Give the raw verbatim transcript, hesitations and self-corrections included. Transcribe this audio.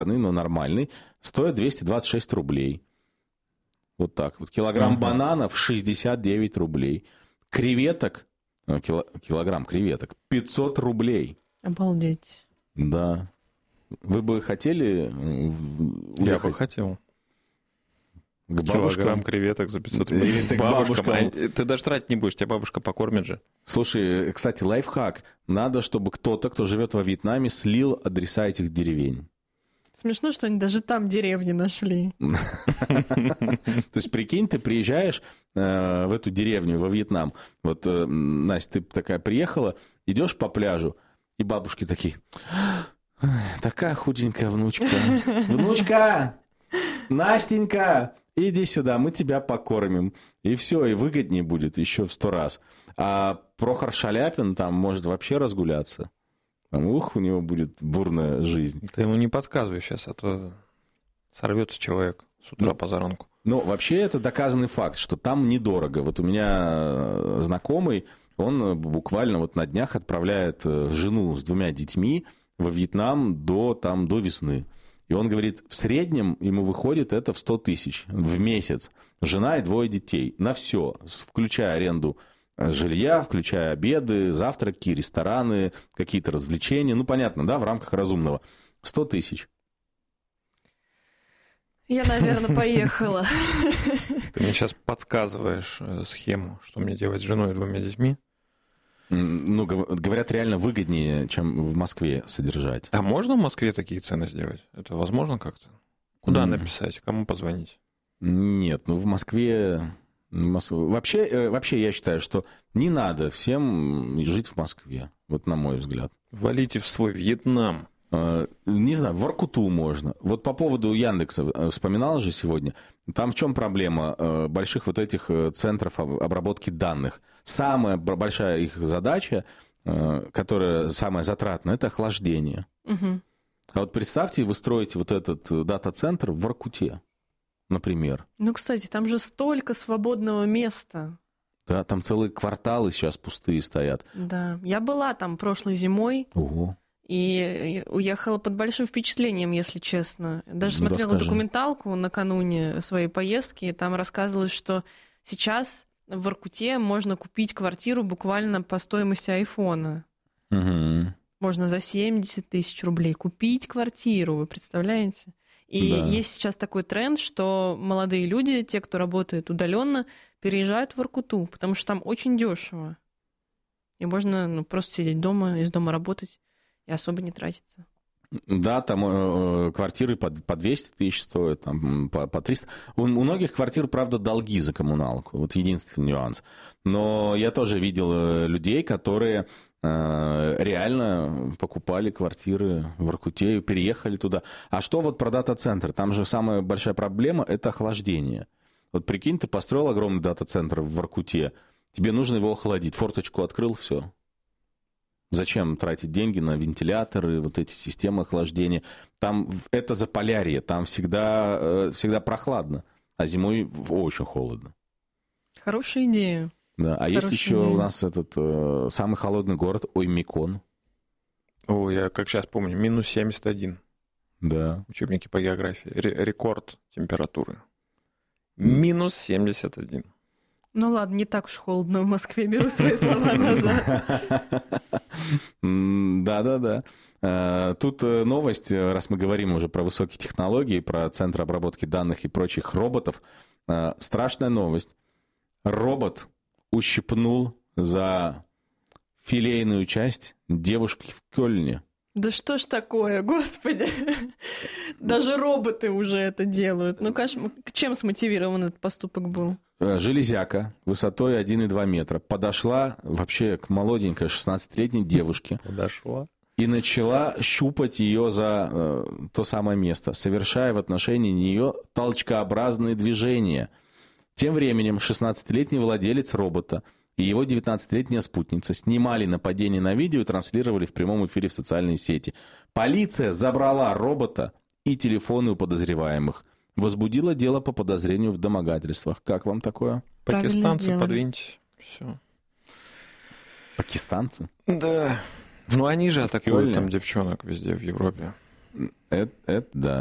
но нормальный, стоит двести двадцать шесть рублей. Вот так вот. Килограмм uh-huh. бананов шестьдесят девять рублей. Креветок, кило, килограмм креветок пятьсот рублей. Обалдеть. Да. Вы бы хотели уехать? Я бы хотел. К Килограмм креветок за пятьсот рублей. К бабушкам. бабушкам. Ты даже тратить не будешь, тебя бабушка покормит же. Слушай, кстати, лайфхак. Надо, чтобы кто-то, кто живет во Вьетнаме, слил адреса этих деревень. Смешно, что они даже там деревни нашли. То есть, прикинь, ты приезжаешь в эту деревню, во Вьетнам. Вот, Настя, ты такая приехала, идешь по пляжу, и бабушки такие: такая худенькая внучка. Внучка! Настенька! Иди сюда, мы тебя покормим. И все, и выгоднее будет еще в сто раз. А Прохор Шаляпин там может вообще разгуляться. Там, ух, у него будет бурная жизнь. Ты ему не подсказывай сейчас, а то сорвется человек с утра ну, позаранку. Ну, вообще это доказанный факт, что там недорого. Вот у меня знакомый, он буквально вот на днях отправляет жену с двумя детьми во Вьетнам до, там, до весны. И он говорит, в среднем ему выходит это в сто тысяч в месяц. Жена и двое детей. На все, включая аренду жилья, включая обеды, завтраки, рестораны, какие-то развлечения. Ну, понятно, да, в рамках разумного. сто тысяч. Я, наверное, поехала. Ты мне сейчас подсказываешь схему, что мне делать с женой и двумя детьми. Ну, говорят, реально выгоднее, чем в Москве содержать. А можно в Москве такие цены сделать? Это возможно как-то? Куда mm. написать? Кому позвонить? Нет, ну в Москве... Вообще, вообще я считаю, что не надо всем жить в Москве, вот на мой взгляд. Валите в свой Вьетнам. Не знаю, в Воркуту можно. Вот по поводу Яндекса вспоминал же сегодня. Там в чем проблема больших вот этих центров обработки данных? Самая большая их задача, которая самая затратная, это охлаждение. Угу. А вот представьте, вы строите вот этот дата-центр в Воркуте, например. Ну, кстати, там же столько свободного места. Да, там целые кварталы сейчас пустые стоят. Да, я была там прошлой зимой. Ого. И уехала под большим впечатлением, если честно. Даже ну, смотрела расскажи. документалку накануне своей поездки, и там рассказывалось, что сейчас в Воркуте можно купить квартиру буквально по стоимости айфона. Угу. Можно за семьдесят тысяч рублей купить квартиру, вы представляете? И да. Есть сейчас такой тренд, что молодые люди, те, кто работает удаленно, переезжают в Воркуту, потому что там очень дешево. И можно ну, просто сидеть дома, из дома работать. И особо не тратится. Да, там э, квартиры по, по двести тысяч стоят, там, по, по триста. У, у многих квартир, правда, долги за коммуналку. Вот единственный нюанс. Но я тоже видел людей, которые э, реально покупали квартиры в Воркуте и переехали туда. А что вот про дата-центр? Там же самая большая проблема – это охлаждение. Вот прикинь, ты построил огромный дата-центр в Воркуте, тебе нужно его охладить. Форточку открыл, все. Зачем тратить деньги на вентиляторы, вот эти системы охлаждения? Там это Заполярье, там всегда, всегда прохладно, а зимой очень холодно. Хорошая идея. Да. А Хорошая есть еще идея. У нас этот э, самый холодный город Оймекон. О, я как сейчас помню, минус семьдесят один. Да. Учебники по географии. Ре- рекорд температуры. Минус семьдесят один. Ну ладно, не так уж холодно в Москве, беру свои слова назад. Да-да-да. Тут новость, раз мы говорим уже про высокие технологии, про центр обработки данных и прочих роботов. Страшная новость. Робот ущипнул за филейную часть девушки в Кёльне. Да что ж такое, господи. Даже роботы уже это делают. Ну, конечно, чем смотивирован этот поступок был? Железяка высотой один и два метра подошла вообще к молоденькой шестнадцатилетней девушке. Подошла. И начала щупать ее за э, то самое место, совершая в отношении нее толчкообразные движения. Тем временем шестнадцатилетний владелец робота и его девятнадцатилетняя спутница снимали нападение на видео и транслировали в прямом эфире в социальные сети. Полиция забрала робота и телефоны у подозреваемых. Возбудила дело по подозрению в домогательствах. Как вам такое? Пакистанцы, подвиньтесь. Все. Пакистанцы? Да. Ну, они же атакуют там девчонок везде в Европе. Это, это да.